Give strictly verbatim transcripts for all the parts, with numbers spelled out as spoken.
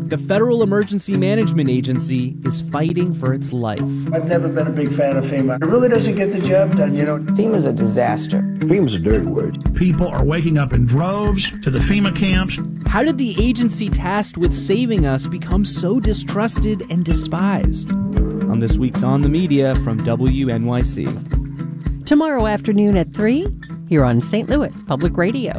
The Federal Emergency Management Agency is fighting for its life. I've never been a big fan of FEMA. It really doesn't get the job done, you know. FEMA's a disaster. FEMA's a dirty word. People are waking up in droves to the FEMA camps. How did the agency tasked with saving us become so distrusted and despised? On this week's On the Media from W N Y C. Tomorrow afternoon at three, here on Saint Louis Public Radio.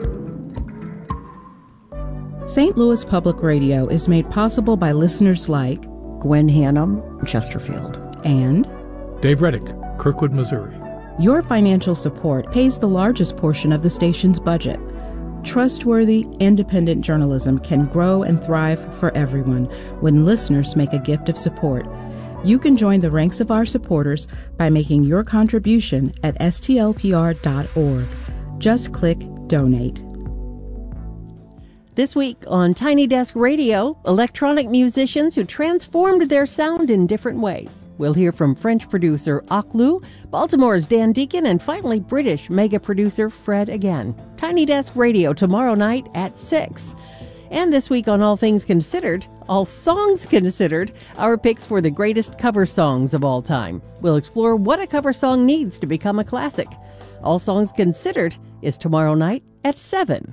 Saint Louis Public Radio is made possible by listeners like Gwen Hannum, Chesterfield, and Dave Reddick, Kirkwood, Missouri. Your financial support pays the largest portion of the station's budget. Trustworthy, independent journalism can grow and thrive for everyone when listeners make a gift of support. You can join the ranks of our supporters by making your contribution at S T L P R dot org. Just click Donate. This week on Tiny Desk Radio, electronic musicians who transformed their sound in different ways. We'll hear from French producer Aklu, Baltimore's Dan Deacon, and finally British mega producer Fred again. Tiny Desk Radio tomorrow night at six. And this week on All Things Considered, All Songs Considered, our picks for the greatest cover songs of all time. We'll explore what a cover song needs to become a classic. All Songs Considered is tomorrow night at seven.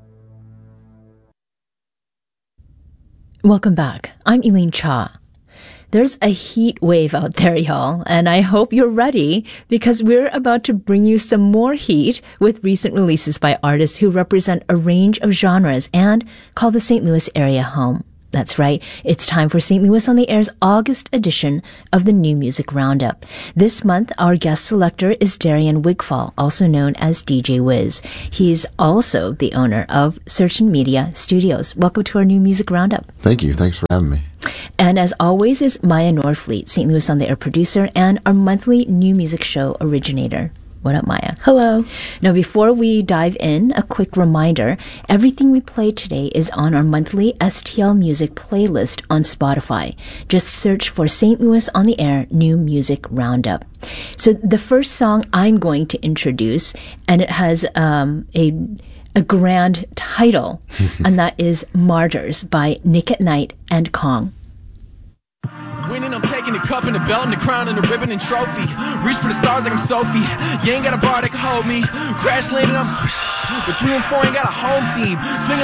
Welcome back. I'm Elaine Cha. There's a heat wave out there, y'all, and I hope you're ready because we're about to bring you some more heat with recent releases by artists who represent a range of genres and call the Saint Louis area home. That's right. It's time for Saint Louis on the Air's August edition of the New Music Roundup. This month, our guest selector is Darian Wigfall, also known as D J Wiz. He's also the owner of Certain Media Studios. Welcome to our New Music Roundup. Thank you. Thanks for having me. And as always is Maya Norfleet, Saint Louis on the Air producer and our monthly new music show originator. What up, Maya? Hello. Now, before we dive in, a quick reminder. Everything we play today is on our monthly S T L Music playlist on Spotify. Just search for Saint Louis on the Air New Music Roundup. So the first song I'm going to introduce, and it has um, a, a grand title, and that is Martyrs by Nick at Night and Kong. Winning, I'm taking the cup and the belt and the crown and the ribbon and trophy. Reach for the stars like I'm Sophie. You ain't got a bar that can hold me. Crash landing, I'm swish. But three and four ain't got a home team. Swinging